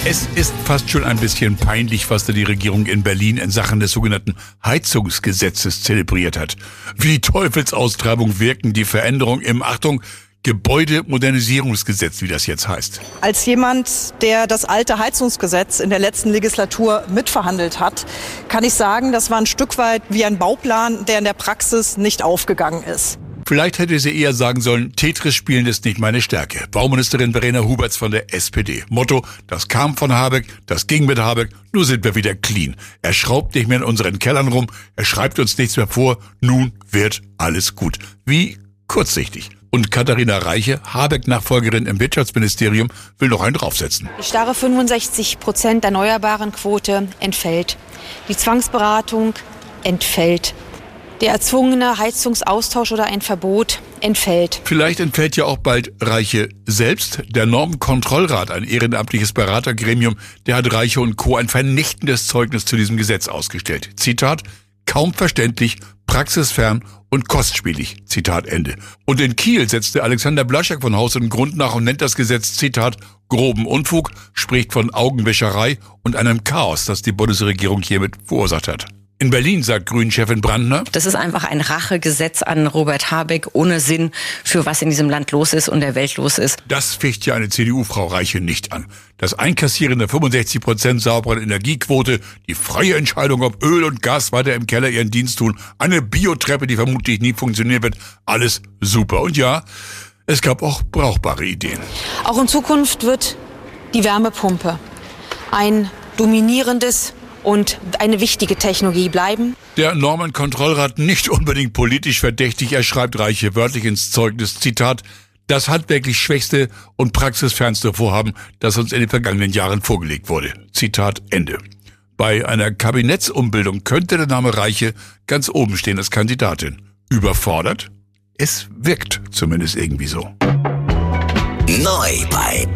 Es ist fast schon ein bisschen peinlich, was da die Regierung in Berlin in Sachen des sogenannten Heizungsgesetzes zelebriert hat. Wie Teufelsaustreibung wirken die Veränderungen im, Achtung, Gebäudemodernisierungsgesetz, wie das jetzt heißt. Als jemand, der das alte Heizungsgesetz in der letzten Legislatur mitverhandelt hat, kann ich sagen, das war ein Stück weit wie ein Bauplan, der in der Praxis nicht aufgegangen ist. Vielleicht hätte sie eher sagen sollen, Tetris spielen ist nicht meine Stärke. Bauministerin Verena Huberts von der SPD. Motto, das kam von Habeck, das ging mit Habeck, nur sind wir wieder clean. Er schraubt nicht mehr in unseren Kellern rum, er schreibt uns nichts mehr vor, nun wird alles gut. Wie kurzsichtig. Und Katharina Reiche, Habeck-Nachfolgerin im Wirtschaftsministerium, will noch einen draufsetzen. Die starre 65% erneuerbaren Quote entfällt. Die Zwangsberatung entfällt. Der erzwungene Heizungsaustausch oder ein Verbot entfällt. Vielleicht entfällt ja auch bald Reiche selbst. Der Normenkontrollrat, ein ehrenamtliches Beratergremium, der hat Reiche und Co. ein vernichtendes Zeugnis zu diesem Gesetz ausgestellt. Zitat, kaum verständlich, praxisfern und kostspielig. Zitat Ende. Und in Kiel setzte Alexander Blaschek von Haus und Grund nach und nennt das Gesetz, Zitat, groben Unfug, spricht von Augenwäscherei und einem Chaos, das die Bundesregierung hiermit verursacht hat. In Berlin sagt Grünen-Chefin Brandner: Das ist einfach ein Rachegesetz an Robert Habeck ohne Sinn für was in diesem Land los ist und der Welt los ist. Das ficht ja eine CDU-Frau Reiche nicht an. Das Einkassieren der 65% sauberen Energiequote, die freie Entscheidung, ob Öl und Gas weiter im Keller ihren Dienst tun, eine Biotreppe, die vermutlich nie funktionieren wird, alles super. Und ja, es gab auch brauchbare Ideen. Auch in Zukunft wird die Wärmepumpe ein dominierendes und eine wichtige Technologie bleiben. Der Normenkontrollrat nicht unbedingt politisch verdächtig, er schreibt Reiche wörtlich ins Zeugnis, Zitat, das handwerklich schwächste und praxisfernste Vorhaben, das uns in den vergangenen Jahren vorgelegt wurde. Zitat Ende. Bei einer Kabinettsumbildung könnte der Name Reiche ganz oben stehen als Kandidatin. Überfordert? Es wirkt zumindest irgendwie so. Neu bei